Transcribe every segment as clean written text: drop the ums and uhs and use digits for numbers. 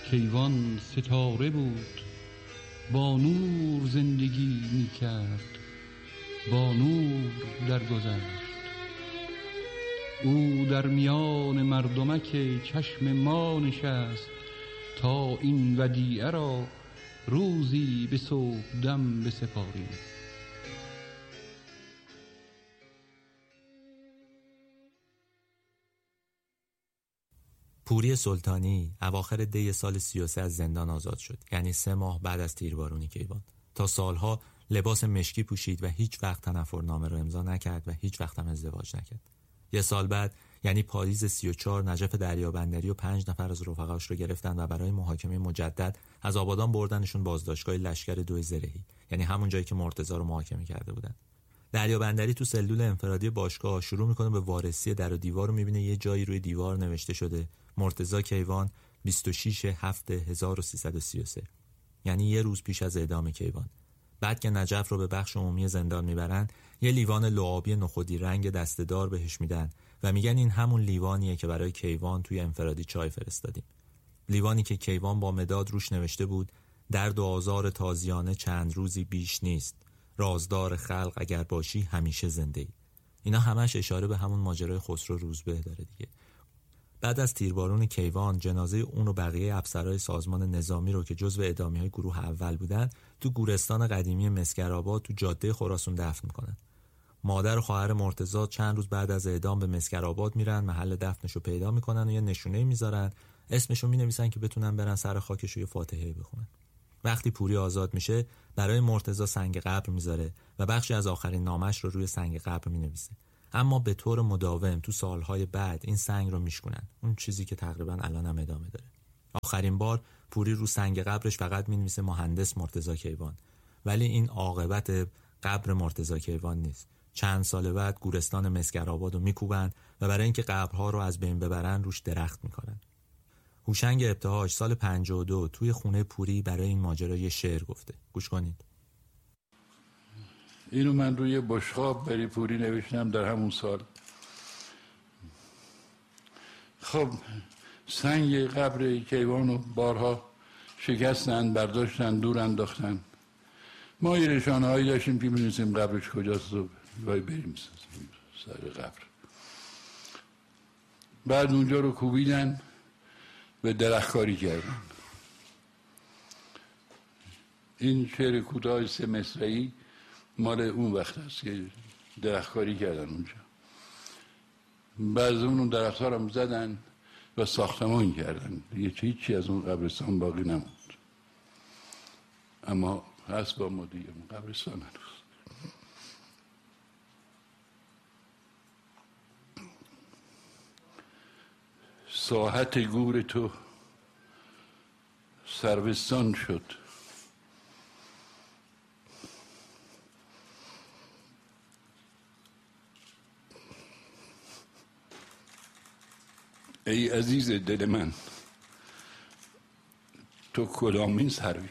کیوان ستاره بود، با نور زندگی می کرد، با نور درگذشت. او در میان مردمک چشم ما نشست، تا این ودیعه را روزی به صبحدم بسپاریم. پوری سلطانی اواخر دی سال 33 از زندان آزاد شد، یعنی 3 ماه بعد از تیربارونی کیوان. تا سالها لباس مشکی پوشید و هیچ وقت تنفرنامه را امضا نکرد و هیچ وقت هم ازدواج نکرد. 1 سال بعد، یعنی پاییز 34، نجف دریابندری و 5 نفر از رفقاش رو گرفتن و برای محاکمه مجدد از آبادان بردنشون بازداشتگاه لشکر 2 زرهی، یعنی همون جایی که مرتضی رو محاکمه کرده بودن. دریابندری تو سلول انفرادی باشگاه شروع میکنه به وارسی در و دیوار رو میبینه یه جایی روی دیوار نوشته شده مرتضی کیوان 26/7/1333، یعنی 1 روز پیش از اعدام کیوان. بعد که نجف رو به بخش عمومی زندان میبرن، یه لیوان لعابی نخودی رنگ دسته‌دار بهش میدن و میگن این همون لیوانیه که برای کیوان توی انفرادی چای فرستادیم. لیوانی که کیوان با مداد روش نوشته بود درد و آزار تازیانه چند روزی بیش نیست، رازدار خلق اگر باشی همیشه زنده ای. اینا همش اشاره به همون ماجرای خسرو روزبه داره دیگه. بعد از تیربارون کیوان، جنازه اون و بقیه افسرهای سازمان نظامی رو که جزو اعدامی‌های گروه اول بودن تو گورستان قدیمی مسگرآباد تو جاده خراسان دفن میکنن. مادر و خواهر مرتضی چند روز بعد از اعدام به مسگرآباد میرن، محل دفنشو پیدا میکنن و یه نشونه میذارن، اسمشو مینویسن که بتونن برن سر خاکش و یه فاتحه بخونن. وقتی پوری آزاد میشه، برای مرتضی سنگ قبر میذاره و بخشی از آخرین نامش رو روی سنگ قبر مینویسه. اما به طور مداوم تو سالهای بعد این سنگ رو میشکنن، اون چیزی که تقریبا الان هم ادامه داره. آخرین بار پوری رو سنگ قبرش فقط مینویسه مهندس مرتضی کیوان، ولی این عاقبت قبر مرتضی کیوان نیست. چند سال بعد گورستان مسگرآباد رو میکوبن و برای اینکه قبرها رو از بین ببرن روش درخت میکنن. هوشنگ ابتهاج سال 52 توی خونه پوری برای این ماجرا یه شعر گفته. گوش کنید. اینو من روی بشقاب برای پوری نوشتم در همون سال. خب سنگ قبر کیوانو بارها شکستن، برداشتن، دور انداختن. ما یه رشانه هایی داشتیم که می‌نویسیم قبرش کجاست و بریم سر قبر. بعد اونجا رو کوبیدن و درختکاری کردن. این شعر کوتاه 3 مصرعی مال اون وقت هست که درختکاری کردن اونجا. بعض اون درخت‌ها رو زدن و ساختمان کردن. هیچی از اون قبرستان باقی نموند. اما هست با ما دیگه قبرستان هنوز. ساحت گور تو سروستان شد، ای عزیز دل من تو کدامین سروی.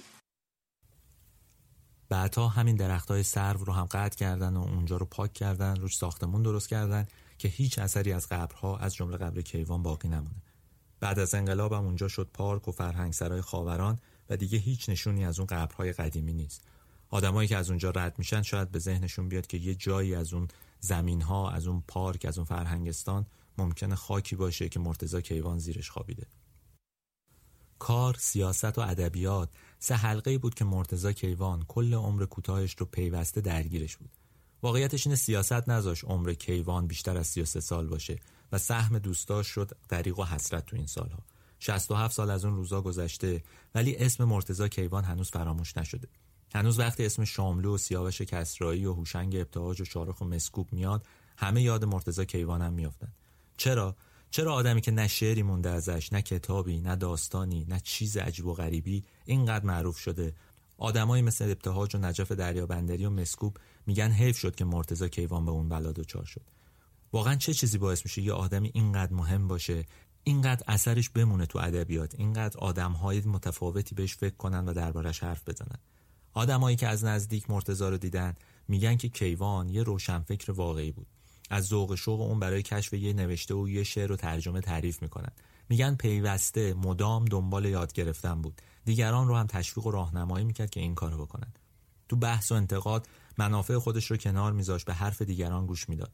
بعدها همین درختای سرو رو هم قطع کردن و اونجا رو پاک کردن، روش ساختمون درست کردن که هیچ اثری از قبرها از جمله قبر کیوان باقی نمونه. بعد از انقلاب هم اونجا شد پارک و فرهنگسرای خاوران و دیگه هیچ نشونی از اون قبرهای قدیمی نیست. آدمایی که از اونجا رد میشن شاید به ذهنشون بیاد که یه جایی از اون زمین‌ها، از اون پارک، از اون فرهنگستان ممکنه خاکی باشه که مرتضی کیوان زیرش خوابیده. کار، سیاست و ادبیات 3 حلقه‌ای بود که مرتضی کیوان کل عمر کوتاهش رو پیوسته درگیرش بود. واقعیتش اینه سیاست نذاش عمر کیوان بیشتر از 33 سال باشه و سهم دوستاش شد دریغ و حسرت تو این سالها. 67 سال از اون روزا گذشته ولی اسم مرتضی کیوان هنوز فراموش نشده. هنوز وقتی اسم شاملو و سیاوش کسرایی و هوشنگ ابتهاج و شارخ و مسکوب میاد، همه یاد مرتضی کیوان هم میافتن. چرا آدمی که نه شعری مونده ازش، نه کتابی، نه داستانی، نه چیز عجیب و غریبی اینقدر معروف شده؟ آدمایی مثل ابتهاج و نجف دریابندری و مسکوب میگن حیف شد که مرتضی کیوان به اون بلا دچار شد. واقعا چه چیزی باعث میشه یه آدمی اینقدر مهم باشه، اینقدر اثرش بمونه تو ادبیات، اینقدر آدم‌های متفاوتی بهش فکر کنن و دربارش حرف بزنن؟ آدمایی که از نزدیک مرتضی رو دیدن میگن که کیوان یه روشنفکر واقعی بود. از ذوق و شوق اون برای کشف یه نوشته و یه شعر و ترجمه تعریف میکنن. میگن پیوسته مدام دنبال یاد گرفتن بود. دیگران رو هم تشویق و راهنمایی میکرد که این کارو بکنن. تو بحث و انتقاد منافع خودش رو کنار میذاشت، به حرف دیگران گوش میداد.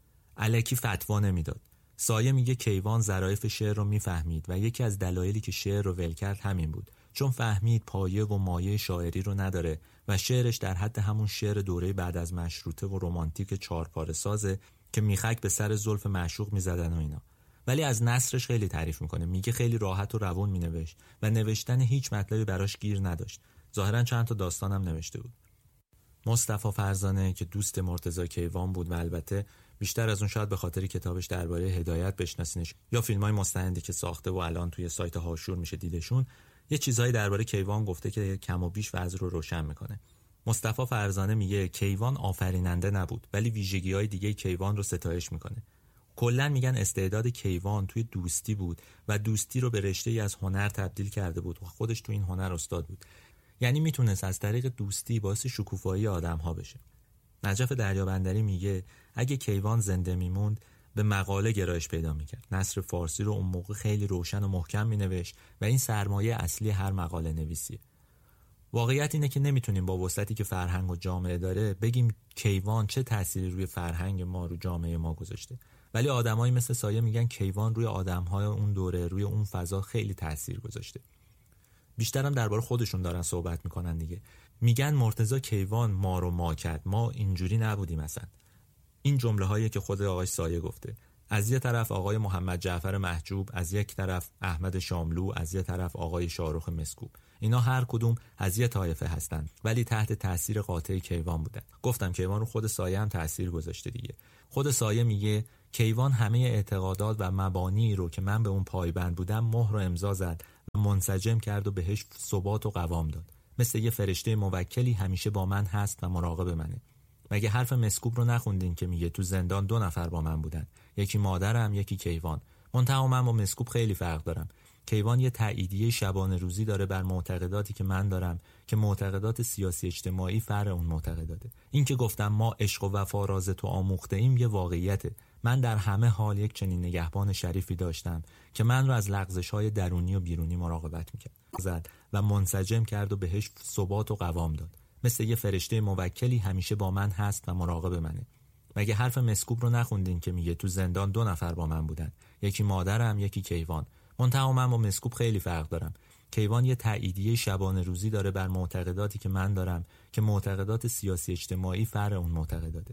الکی فتوا نمیداد. سایه میگه کیوان ظرافت شعر رو میفهمید و یکی از دلایلی که شعر رو ول کرد همین بود، چون فهمید پایه و مایه شاعری رو نداره و شعرش در حد همون شعر دوره بعد از مشروطه و رمانتیک چارپاره سازه که میخک به سر زلف معشوق میزدن و اینا. ولی از نثرش خیلی تعریف میکنه، میگه خیلی راحت و روون مینوشت و نوشتن هیچ مطلبی براش گیر نداشت. ظاهرا چند تا داستانم نوشته بود. مصطفی فرزانه که دوست مرتضی کیوان بود و البته بیشتر از اون شاید به خاطر کتابش درباره هدایت بشناسینش یا فیلم‌های مستندی که ساخته و الان توی سایت هاشور میشه دیدشون، یه چیزایی درباره کیوان گفته که کم و بیش وضع رو روشن میکنه. مصطفی فرزانه میگه کیوان آفریننده نبود ولی ویژگی‌های دیگه کیوان رو ستایش میکنه. کلاً میگن استعداد کیوان توی دوستی بود و دوستی رو به رشته‌ای از هنر تبدیل کرده بود و خودش تو این هنر استاد بود. یعنی میتونست از طریق دوستی باعث شکوفایی آدم‌ها بشه. نجف دریابندری میگه اگه کیوان زنده میموند به مقاله گرایش پیدا میکرد. نثر فارسی رو اون موقع خیلی روشن و محکم مینوشت و این سرمایه اصلی هر مقاله نویسیه. واقعیت اینه که نمیتونیم با وسعتی که فرهنگ و جامعه داره بگیم کیوان چه تأثیری روی فرهنگ ما، رو جامعه ما گذاشته. ولی آدمایی مثل سایه میگن کیوان روی آدم‌های اون دوره، روی اون فضا خیلی تأثیر گذاشته. بیشترم درباره خودشون دارن صحبت میکنن دیگه. میگن مرتضی کیوان ما رو ما کرد، ما اینجوری نبودیم اصلا. این جمله هایی که خود آقای سایه گفته. از یه طرف آقای محمد جعفر محجوب، از یک طرف احمد شاملو، از یه طرف آقای شاهرخ مسکوب. اینا هر کدوم از یه طایفه هستن ولی تحت تاثیر قاطع کیوان بودن. گفتم کیوان رو خود سایه هم تاثیر گذاشته دیگه. خود سایه میگه کیوان همه اعتقادات و مبانی رو که من به اون پایبند بودم مهر و امضا زد و منسجم کرد و بهش ثبات و قوام داد. مثل یه فرشته موکلی همیشه با من هست و مراقب منه. مگه حرف مسکوب رو نخوندین که میگه تو زندان 2 نفر با من بودن، یکی مادرم یکی کیوان. منتها من با مسکوب خیلی فرق دارم. کیوان یه تاییدیه شبانه روزی داره بر معتقداتی که من دارم که معتقدات سیاسی اجتماعی فرع اون معتقداته. این که گفتم ما عشق و وفا راز تو آموخته ایم یه واقعیته. من در همه حال یک چنین نگهبان شریفی داشتم که من رو از لغزش‌های درونی و بیرونی مراقبت می‌کرد. زد و منسجم کرد و بهش ثبات و قوام داد. مثل یه فرشته موکلی همیشه با من هست و مراقب منه. مگه حرف مسکوب رو نخوندین که میگه تو زندان 2 نفر با من بودن، یکی مادرم یکی کیوان. منتها من با مسکوب خیلی فرق دارم. کیوان یه تاییدیه شبانه روزی داره بر معتقداتی که من دارم که معتقدات سیاسی اجتماعی فرع اون معتقداته.